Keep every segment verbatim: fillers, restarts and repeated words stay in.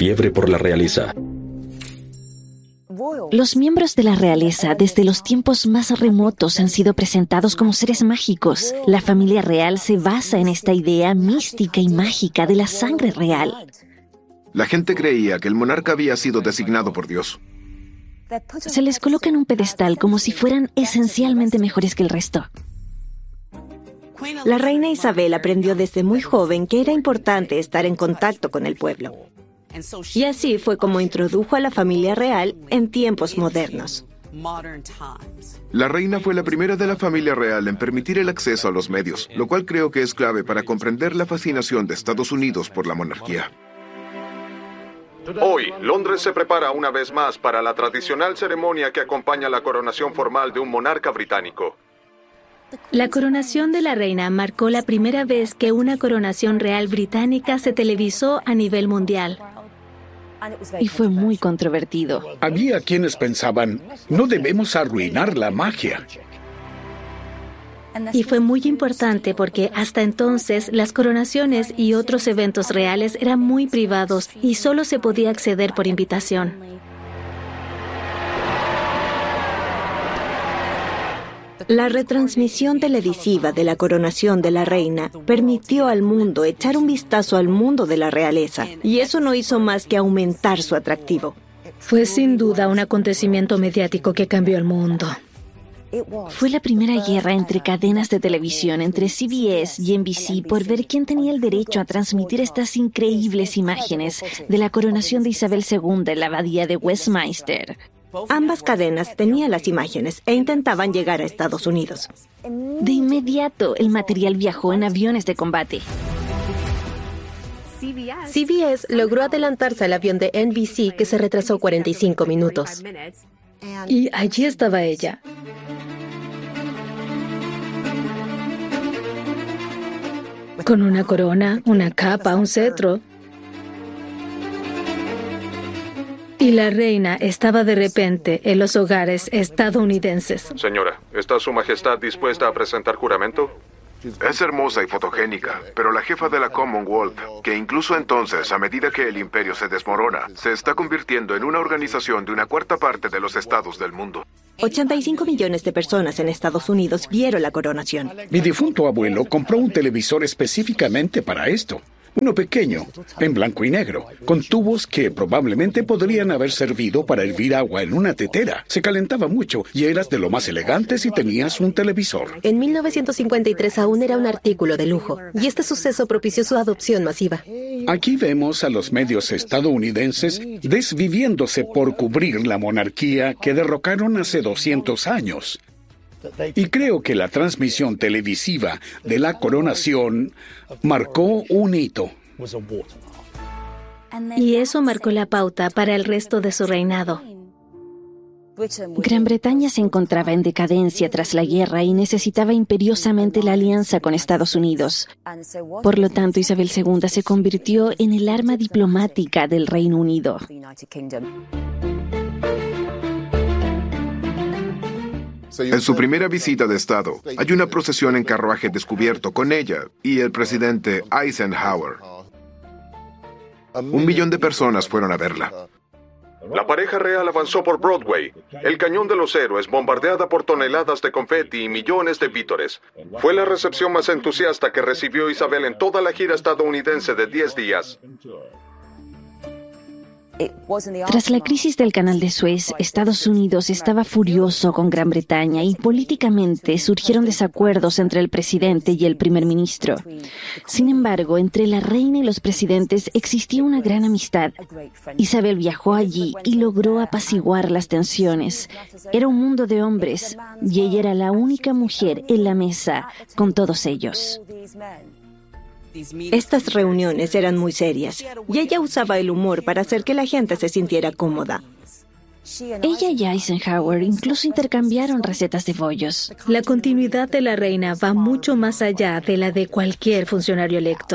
fiebre por la realeza. Los miembros de la realeza desde los tiempos más remotos han sido presentados como seres mágicos. La familia real se basa en esta idea mística y mágica de la sangre real. La gente creía que el monarca había sido designado por Dios. Se les coloca en un pedestal como si fueran esencialmente mejores que el resto. La reina Isabel aprendió desde muy joven que era importante estar en contacto con el pueblo. Y así fue como introdujo a la familia real en tiempos modernos. La reina fue la primera de la familia real en permitir el acceso a los medios, lo cual creo que es clave para comprender la fascinación de Estados Unidos por la monarquía. Hoy, Londres se prepara una vez más para la tradicional ceremonia que acompaña la coronación formal de un monarca británico. La coronación de la reina marcó la primera vez que una coronación real británica se televisó a nivel mundial. Y fue muy controvertido. Había quienes pensaban, no debemos arruinar la magia. Y fue muy importante porque hasta entonces las coronaciones y otros eventos reales eran muy privados y solo se podía acceder por invitación. La retransmisión televisiva de la coronación de la reina permitió al mundo echar un vistazo al mundo de la realeza, y eso no hizo más que aumentar su atractivo. Fue sin duda un acontecimiento mediático que cambió el mundo. Fue la primera guerra entre cadenas de televisión, entre C B S y N B C, por ver quién tenía el derecho a transmitir estas increíbles imágenes de la coronación de Isabel segunda en la abadía de Westminster. Ambas cadenas tenían las imágenes e intentaban llegar a Estados Unidos. De inmediato, el material viajó en aviones de combate. C B S logró adelantarse al avión de N B C que se retrasó cuarenta y cinco minutos. Y allí estaba ella. Con una corona, una capa, un cetro. Y la reina estaba de repente en los hogares estadounidenses. Señora, ¿está su majestad dispuesta a presentar juramento? Es hermosa y fotogénica, pero la jefa de la Commonwealth, que incluso entonces, a medida que el imperio se desmorona, se está convirtiendo en una organización de una cuarta parte de los estados del mundo. ochenta y cinco millones de personas en Estados Unidos vieron la coronación. Mi difunto abuelo compró un televisor específicamente para esto. Uno pequeño, en blanco y negro, con tubos que probablemente podrían haber servido para hervir agua en una tetera. Se calentaba mucho y eras de lo más elegante si tenías un televisor. En mil novecientos cincuenta y tres aún era un artículo de lujo, y este suceso propició su adopción masiva. Aquí vemos a los medios estadounidenses desviviéndose por cubrir la monarquía que derrocaron hace doscientos años. Y creo que la transmisión televisiva de la coronación marcó un hito. Y eso marcó la pauta para el resto de su reinado. Gran Bretaña se encontraba en decadencia tras la guerra y necesitaba imperiosamente la alianza con Estados Unidos. Por lo tanto, Isabel segunda se convirtió en el arma diplomática del Reino Unido. En su primera visita de Estado, hay una procesión en carruaje descubierto con ella y el presidente Eisenhower. Un millón de personas fueron a verla. La pareja real avanzó por Broadway. El Cañón de los Héroes, bombardeada por toneladas de confeti y millones de vítores. Fue la recepción más entusiasta que recibió Isabel en toda la gira estadounidense de diez días. Tras la crisis del Canal de Suez, Estados Unidos estaba furioso con Gran Bretaña y políticamente surgieron desacuerdos entre el presidente y el primer ministro. Sin embargo, entre la reina y los presidentes existía una gran amistad. Isabel viajó allí y logró apaciguar las tensiones. Era un mundo de hombres y ella era la única mujer en la mesa con todos ellos. Estas reuniones eran muy serias, y ella usaba el humor para hacer que la gente se sintiera cómoda. Ella y Eisenhower incluso intercambiaron recetas de bollos. La continuidad de la reina va mucho más allá de la de cualquier funcionario electo.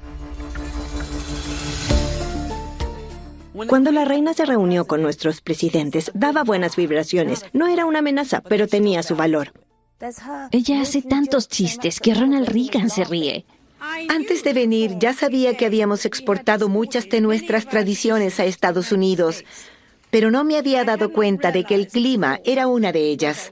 Cuando la reina se reunió con nuestros presidentes, daba buenas vibraciones. No era una amenaza, pero tenía su valor. Ella hace tantos chistes que Ronald Reagan se ríe. Antes de venir, ya sabía que habíamos exportado muchas de nuestras tradiciones a Estados Unidos, pero no me había dado cuenta de que el clima era una de ellas.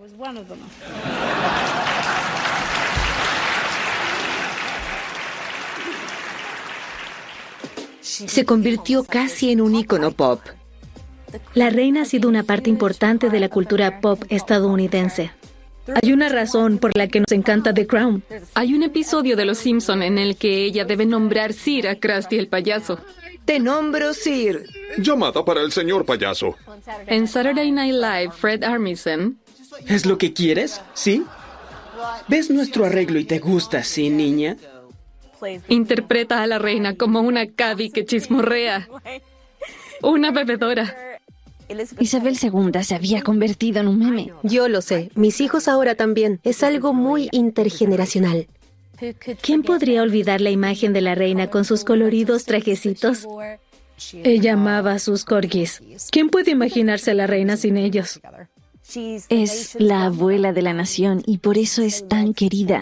Se convirtió casi en un ícono pop. La reina ha sido una parte importante de la cultura pop estadounidense. Hay una razón por la que nos encanta The Crown. Hay un episodio de Los Simpson en el que ella debe nombrar Sir a Krusty el payaso. Te nombro Sir. Llamada para el señor payaso. En Saturday Night Live, Fred Armisen... ¿Es lo que quieres? ¿Sí? ¿Ves nuestro arreglo y te gusta, sí, niña? Interpreta a la reina como una cabi que chismorrea. Una bebedora. Isabel segunda se había convertido en un meme. Yo lo sé. Mis hijos ahora también. Es algo muy intergeneracional. ¿Quién podría olvidar la imagen de la reina con sus coloridos trajecitos? Ella amaba a sus corgis. ¿Quién puede imaginarse a la reina sin ellos? Es la abuela de la nación y por eso es tan querida.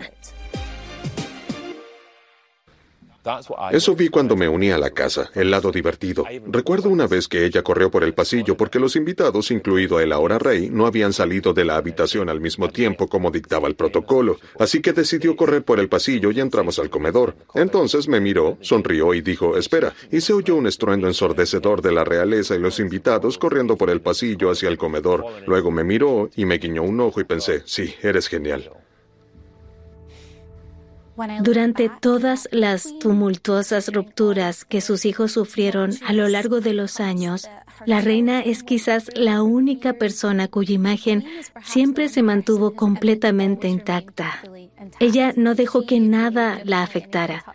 Eso vi cuando me uní a la casa, el lado divertido. Recuerdo una vez que ella corrió por el pasillo porque los invitados, incluido el ahora rey, no habían salido de la habitación al mismo tiempo como dictaba el protocolo. Así que decidió correr por el pasillo y entramos al comedor. Entonces me miró, sonrió y dijo, espera, y se oyó un estruendo ensordecedor de la realeza y los invitados corriendo por el pasillo hacia el comedor. Luego me miró y me guiñó un ojo y pensé, sí, eres genial. Durante todas las tumultuosas rupturas que sus hijos sufrieron a lo largo de los años, la reina es quizás la única persona cuya imagen siempre se mantuvo completamente intacta. Ella no dejó que nada la afectara.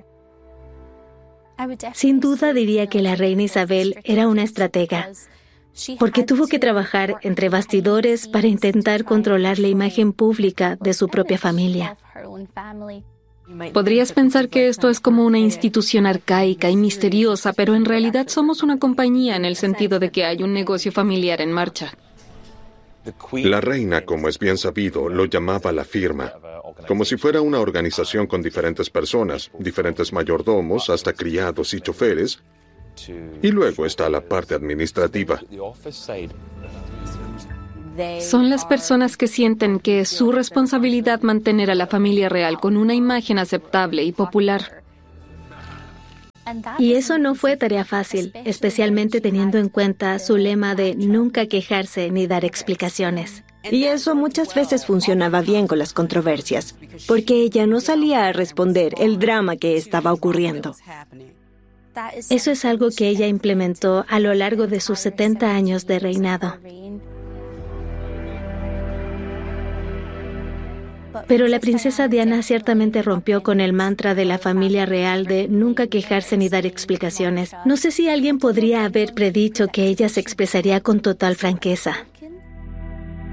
Sin duda diría que la reina Isabel era una estratega, porque tuvo que trabajar entre bastidores para intentar controlar la imagen pública de su propia familia. Podrías pensar que esto es como una institución arcaica y misteriosa, pero en realidad somos una compañía en el sentido de que hay un negocio familiar en marcha. La reina, como es bien sabido, lo llamaba la firma, como si fuera una organización con diferentes personas, diferentes mayordomos, hasta criados y choferes, y luego está la parte administrativa. Son las personas que sienten que es su responsabilidad mantener a la familia real con una imagen aceptable y popular. Y eso no fue tarea fácil, especialmente teniendo en cuenta su lema de nunca quejarse ni dar explicaciones. Y eso muchas veces funcionaba bien con las controversias, porque ella no salía a responder el drama que estaba ocurriendo. Eso es algo que ella implementó a lo largo de sus setenta años de reinado. Pero la princesa Diana ciertamente rompió con el mantra de la familia real de nunca quejarse ni dar explicaciones. No sé si alguien podría haber predicho que ella se expresaría con total franqueza.